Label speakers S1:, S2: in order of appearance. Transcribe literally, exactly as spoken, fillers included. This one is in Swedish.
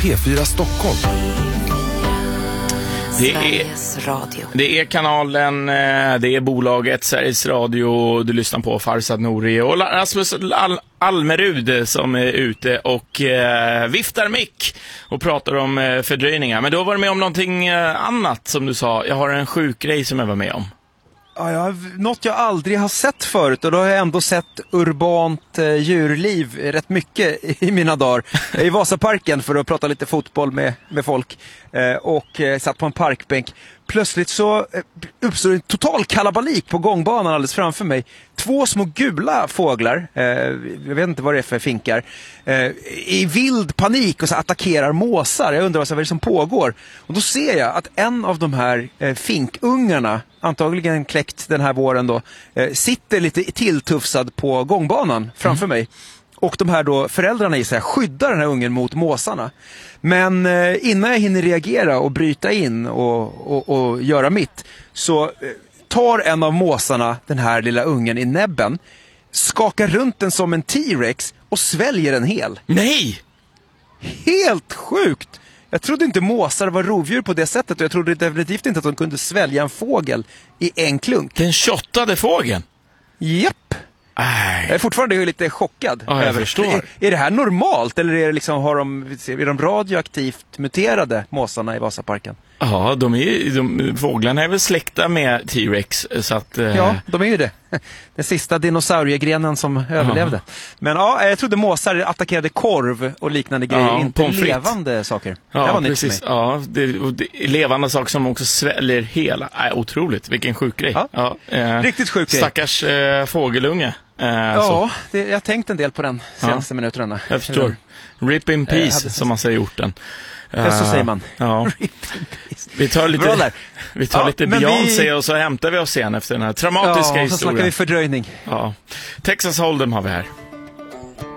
S1: P fyra Stockholm.
S2: Det är, det är kanalen, det är bolaget Sveriges Radio. Du lyssnar på Farzad Nouri och Rasmus Al- Almerud som är ute och eh, viftar mick och pratar om eh, fördröjningar. Men då var det med om någonting eh, annat som du sa. Jag har en sjuk grej som jag var med om.
S3: Ja, jag har, något jag aldrig har sett förut, och då har jag ändå sett urbant eh, djurliv rätt mycket i mina dagar. I Vasaparken för att prata lite fotboll med, med folk eh, och eh, satt på en parkbänk. Plötsligt så eh, uppstod en total kalabalik på gångbanan alldeles framför mig. Två små gula fåglar, eh, jag vet inte vad det är för finkar, eh, i vild panik och så attackerar måsar. Jag undrar vad det är som pågår. Och då ser jag att en av de här eh, finkungarna, antagligen kläckt den här våren då, eh, sitter lite tilltufsad på gångbanan framför mm. mig. Och de här då föräldrarna i sig skyddar den här ungen mot måsarna. Men eh, innan jag hinner reagera och bryta in och, och, och göra mitt, så eh, tar en av måsarna den här lilla ungen i näbben, skakar runt den som en T-rex och sväljer den hel.
S2: Nej!
S3: Helt sjukt! Jag trodde inte måsar var rovdjur på det sättet, och jag trodde definitivt inte att de kunde svälja en fågel i en klunk.
S2: Den shottade fågeln?
S3: Japp!
S2: Aj.
S3: Jag är fortfarande lite chockad.
S2: Ja, jag
S3: över.
S2: förstår.
S3: Är, är det här normalt, eller är det liksom, har de, är de radioaktivt muterade måsarna i Vasaparken?
S2: Ja, de är, de, fåglarna är väl släkta med T-rex, så att... Eh...
S3: Ja, de är ju det. Den sista dinosauriegrenen som Aha. överlevde. Men ja, jag trodde måsar attackerade korv och liknande grejer,
S2: ja,
S3: inte levande saker.
S2: Ja,
S3: det var
S2: precis. Ja, det, det, levande saker som också sväljer hela. Äh, otroligt, vilken sjuk grej.
S3: Ja.
S2: Ja, eh,
S3: riktigt sjuk grej.
S2: Stackars eh, fågelunge. Eh,
S3: ja, det, jag har tänkt en del på den senaste ja. minuterna.
S2: Jag förstår. Rip in peace, som man säger i orten.
S3: Ja, så säger man.
S2: Ja. Vi tar lite, vi tar
S3: ja,
S2: lite Beyoncé
S3: vi...
S2: och så hämtar vi oss igen efter den här traumatiska
S3: ja,
S2: historien.
S3: Ja, så snackar vi fördröjning.
S2: Ja. Texas Hold'em har vi här.